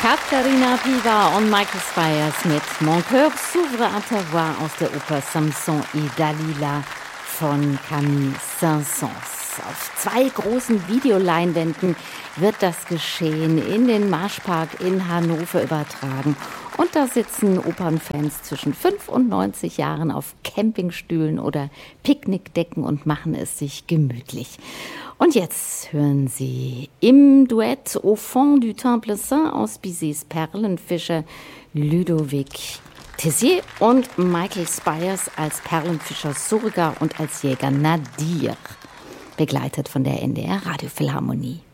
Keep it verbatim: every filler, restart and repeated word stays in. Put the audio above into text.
Katharina Piva und Michael Spyers mit Mon cœur s'ouvre à ta voix aus der Oper Samson et Dalila von Camille Saint-Saëns. Auf zwei großen Videoleinwänden wird das Geschehen in den Marschpark in Hannover übertragen. Und da sitzen Opernfans zwischen fünf und neunzig Jahren auf Campingstühlen oder Picknickdecken und machen es sich gemütlich. Und jetzt hören Sie im Duett Au fond du Temple Saint aus Bizets Perlenfischer Ludovic Tessier und Michael Spyers als Perlenfischer Surga und als Jäger Nadir, begleitet von der N D R Radiophilharmonie.